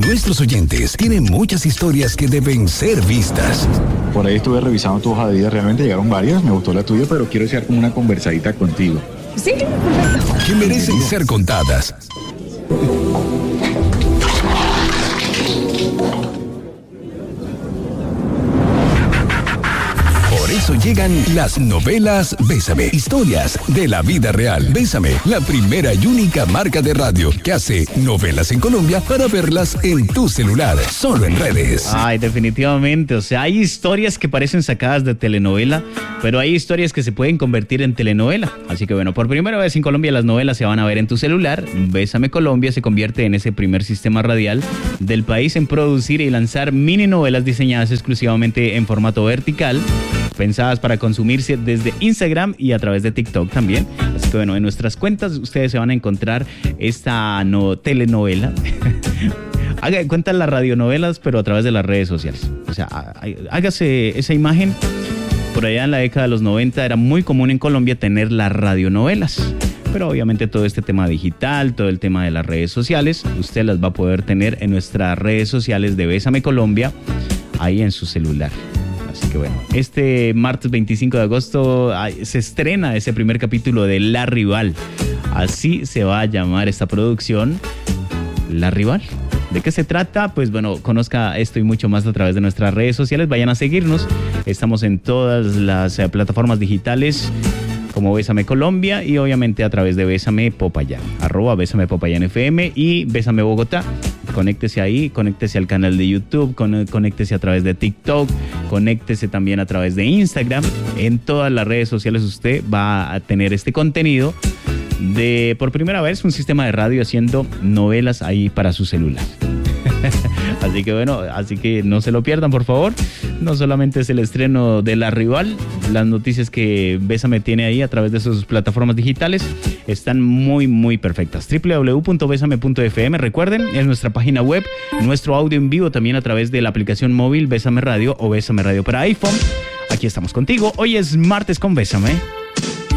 Nuestros oyentes tienen muchas historias que deben ser vistas. Por ahí estuve revisando tu hoja de vida, realmente llegaron varias, me gustó la tuya, pero quiero hacer como una conversadita contigo. Sí, perfecto. Que merecen ser contadas. Por eso llegan las novelas Bésame, historias de la vida real. Bésame, la primera y única marca de radio que hace novelas en Colombia para verlas en tu celular, solo en redes. Ay, definitivamente, o sea, hay historias que parecen sacadas de telenovela, pero hay historias que se pueden convertir en telenovela. Así que bueno, por primera vez en Colombia las novelas se van a ver en tu celular. Bésame Colombia se convierte en ese primer sistema radial del país en producir y lanzar mini novelas diseñadas exclusivamente en formato vertical, pensadas para consumirse desde Instagram y a través de TikTok también. Así que bueno, en nuestras cuentas ustedes se van a encontrar esta telenovela. Haga de cuenta las radionovelas, pero a través de las redes sociales. O sea, hágase esa imagen. Por allá en la década de los 90 era muy común en Colombia tener las radionovelas. Pero obviamente todo este tema digital, todo el tema de las redes sociales, usted las va a poder tener en nuestras redes sociales de Bésame Colombia, ahí en su celular. Así que bueno, este martes 25 de agosto se estrena ese primer capítulo de La Rival. Así se va a llamar esta producción, La Rival. ¿De qué se trata? Pues bueno, conozca esto y mucho más a través de nuestras redes sociales. Vayan a seguirnos. Estamos en todas las plataformas digitales como Bésame Colombia y obviamente a través de Bésame Popayán, @Bésame Popayán FM y Bésame Bogotá. Conéctese ahí, conéctese al canal de YouTube, conéctese a través de TikTok, conéctese también a través de Instagram. En todas las redes sociales usted va a tener este contenido de, por primera vez, un sistema de radio haciendo novelas ahí para su celular. Así que bueno, no se lo pierdan, por favor. No solamente es el estreno de La Rival, las noticias que Bésame tiene ahí a través de sus plataformas digitales están muy, muy perfectas. www.besame.fm, recuerden, es nuestra página web, nuestro audio en vivo también a través de la aplicación móvil Bésame Radio o Bésame Radio para iPhone. Aquí estamos contigo. Hoy es martes con Bésame.